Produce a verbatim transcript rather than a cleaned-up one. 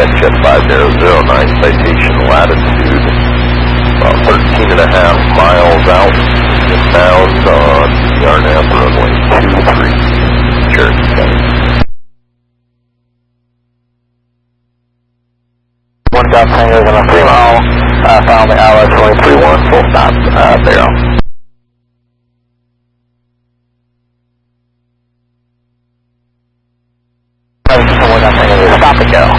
Jet five zero zero nine, citation latitude about thirteen and a half miles out, inbound on Yarnap runway two three, Cherokee County. One South Tango is on a three mile, uh, found the I L S twenty-three one, full stop, uh, barrel. One South Tango, stop and go.